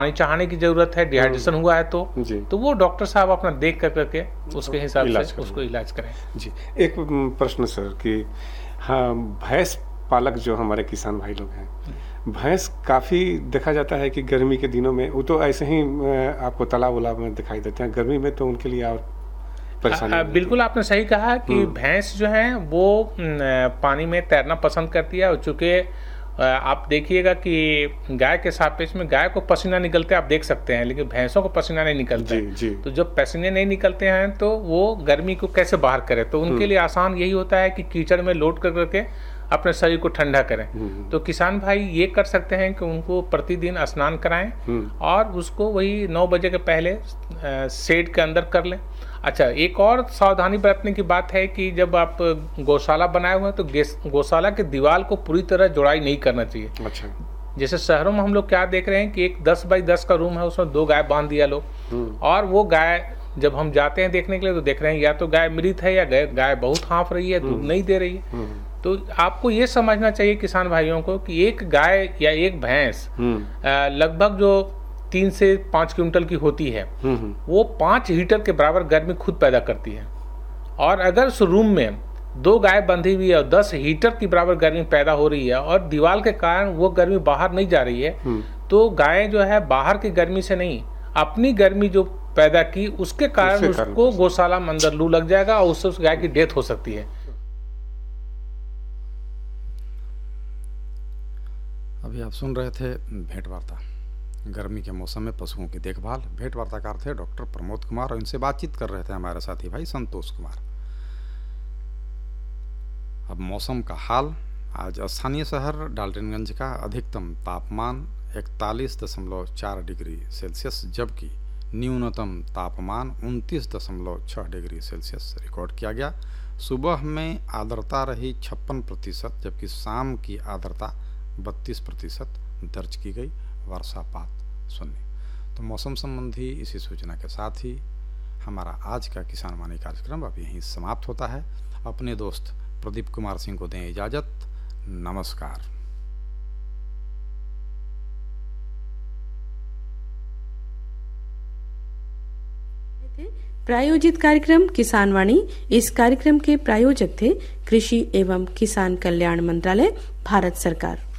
पानी चढ़ाने की जरूरत है, डिहाइड्रेशन हुआ है तो वो डॉक्टर साहब अपना देख करके उसके हिसाब से उसको इलाज करें। जी, एक प्रश्न सर कि हाँ, भैंस पालक जो हमारे किसान भाई लोग हैं, भैंस काफ़ी देखा जाता है कि गर्मी के दिनों में वो तो ऐसे ही आपको तालाब उलाब में दिखाई देते हैं, गर्मी में तो उनके लिए और परेशानी। बिल्कुल आपने सही कहा कि भैंस जो है वो पानी में तैरना पसंद करती है। चूँकि आप देखिएगा कि गाय के सापेक्ष में गाय को पसीना निकलते आप देख सकते हैं, लेकिन भैंसों को पसीना नहीं निकलता है। तो जब पसीने नहीं निकलते हैं तो वो गर्मी को कैसे बाहर करें, तो उनके लिए आसान यही होता है कि कीचड़ में लोट करके अपने शरीर को ठंडा करें। तो किसान भाई ये कर सकते हैं कि उनको प्रतिदिन स्नान कराएं और उसको वही 9 बजे के पहले शेड के अंदर कर लें। अच्छा, एक और सावधानी बरतने की बात है कि जब आप गौशाला बनाए हुए हैं तो गौशाला के दीवार को पूरी तरह जुड़ाई नहीं करना चाहिए। अच्छा, जैसे शहरों में हम लोग क्या देख रहे हैं कि एक 10 बाई 10 का रूम है, उसमें 2 गाय बांध दिया लोग, और वो गाय जब हम जाते हैं देखने के लिए तो देख रहे हैं या तो गाय मृत है या गाय बहुत हाँफ रही है, दूध नहीं दे रही है। तो आपको ये समझना चाहिए किसान भाइयों को कि एक गाय या एक भैंस लगभग जो 3 से 5 क्विंटल की होती है, वो 5 हीटर के बराबर गर्मी खुद पैदा करती है। और अगर उस रूम में 2 गाय बंधी हुई है और 10 हीटर की बराबर गर्मी पैदा हो रही है और दीवार के कारण वो गर्मी बाहर नहीं जा रही है, तो गाय जो है बाहर की गर्मी से नहीं, अपनी गर्मी जो पैदा की उसके कारण उसको गौशाला में अंदर लू लग जाएगा और उससे उस गाय की डेथ हो सकती है। अभी आप सुन रहे थे भेंट वार्ता, गर्मी के मौसम में पशुओं की देखभाल। भेंट वार्ताकार थे डॉक्टर प्रमोद कुमार और इनसे बातचीत कर रहे थे हमारे साथी भाई संतोष कुमार। अब मौसम का हाल, आज स्थानीय शहर डाल्टनगंज का अधिकतम तापमान 41.4 डिग्री सेल्सियस जबकि न्यूनतम तापमान 29.6 डिग्री सेल्सियस रिकॉर्ड किया गया। सुबह में आर्द्रता रही 56% जबकि शाम की आर्द्रता 32% दर्ज की गई। वर्षापात शून्य। तो मौसम संबंधी इसी सूचना के साथ ही हमारा आज का किसान वाणी कार्यक्रम अब यहीं समाप्त होता है। अपने दोस्त प्रदीप कुमार सिंह को दें इजाजत। नमस्कार। प्रायोजित कार्यक्रम किसान वाणी। इस कार्यक्रम के प्रायोजक थे कृषि एवं किसान कल्याण मंत्रालय, भारत सरकार।